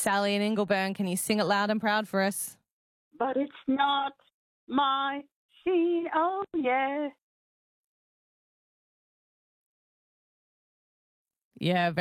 Sally in Ingleburn. Can you sing it loud and proud for us? But it's not my scene, oh yeah. Yeah,